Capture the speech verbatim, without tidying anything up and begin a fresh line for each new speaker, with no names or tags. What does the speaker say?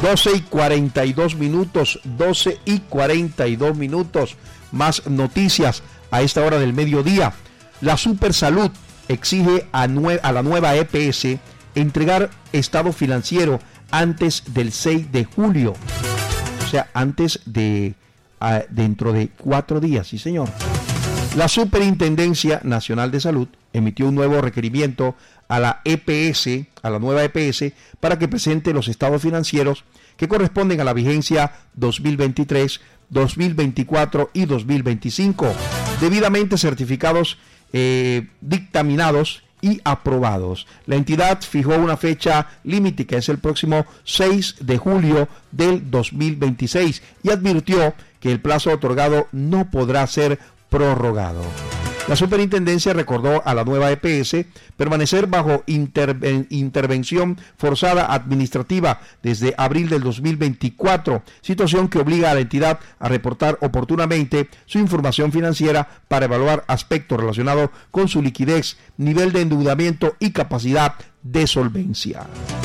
doce y cuarenta y dos minutos, doce y cuarenta y dos minutos. Más noticias a esta hora del mediodía. La Supersalud exige a, nue- a la nueva E P S entregar estado financiero antes del seis de julio. O sea, antes de, uh, dentro de cuatro días, sí señor. La Superintendencia Nacional de Salud emitió un nuevo requerimiento a la E P S, a la nueva E P S, para que presente los estados financieros que corresponden a la vigencia dos mil veintitrés, dos mil veinticuatro y dos mil veinticinco, debidamente certificados, eh, dictaminados y aprobados. La entidad fijó una fecha límite que es el próximo seis de julio del dos mil veintiséis y advirtió que el plazo otorgado no podrá ser prorrogado. La superintendencia recordó a la nueva E P S permanecer bajo interven- intervención forzada administrativa desde abril del dos mil veinticuatro, situación que obliga a la entidad a reportar oportunamente su información financiera para evaluar aspectos relacionados con su liquidez, nivel de endeudamiento y capacidad de solvencia.